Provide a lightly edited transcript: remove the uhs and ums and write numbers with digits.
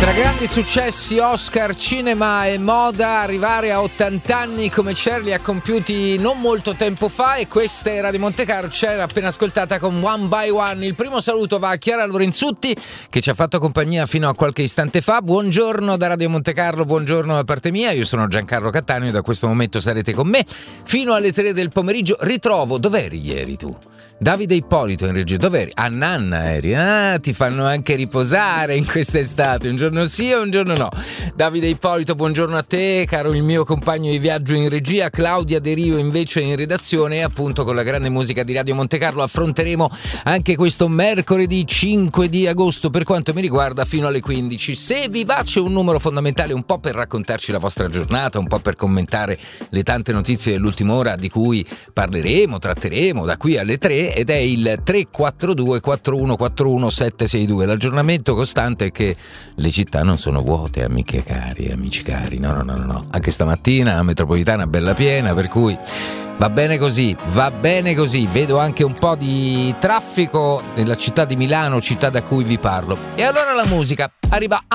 Tra grandi successi Oscar, cinema e moda, arrivare a 80 anni come Cher li ha compiuti non molto tempo fa, e questa era di Montecarlo. Cher appena ascoltata con One by One. Il primo saluto va a Chiara Lorenzutti, che ci ha fatto compagnia fino a qualche istante fa. Buongiorno da Radio Montecarlo, buongiorno da parte mia. Io sono Giancarlo Cattaneo e da questo momento sarete con me fino alle 3 del pomeriggio. Ritrovo, dov'eri ieri tu? Davide Ippolito in regia, dov'eri? A Nanna eri? Ah, ti fanno anche riposare in quest'estate, un giorno sì e un giorno no. Davide Ippolito, buongiorno a te, caro il mio compagno di viaggio in regia. Claudia De Rio invece in redazione, e appunto con la grande musica di Radio Montecarlo affronteremo anche questo mercoledì 5 di agosto, per quanto mi riguarda, fino alle 15. Se vi va, c'è un numero fondamentale, un po' per raccontarci la vostra giornata, un po' per commentare le tante notizie dell'ultima ora di cui parleremo, tratteremo da qui alle 3, ed è il 342 4141 762. L'aggiornamento costante è che le città non sono vuote, amiche cari, amici cari, no. Anche stamattina la metropolitana è bella piena, per cui va bene così. Vedo anche un po' di traffico nella città di Milano, città da cui vi parlo. E allora la musica arriva